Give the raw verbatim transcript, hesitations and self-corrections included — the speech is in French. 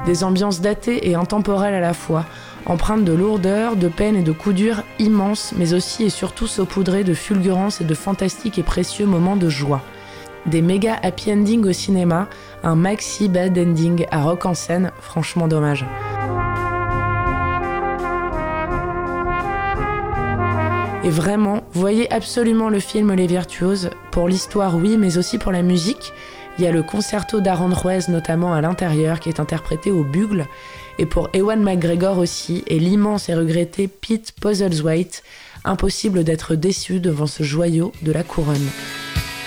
Des ambiances datées et intemporelles à la fois, empreintes de lourdeur, de peine et de coups durs immenses, mais aussi et surtout saupoudrées de fulgurances et de fantastiques et précieux moments de joie. Des méga happy ending au cinéma, un maxi bad ending à rock en scène, franchement dommage. Et vraiment, voyez absolument le film Les Virtuoses, pour l'histoire oui, mais aussi pour la musique. Il y a le concerto d'Aranjuez notamment à l'intérieur qui est interprété au bugle, et pour Ewan McGregor aussi, et l'immense et regretté Pete Postlethwaite, impossible d'être déçu devant ce joyau de la couronne.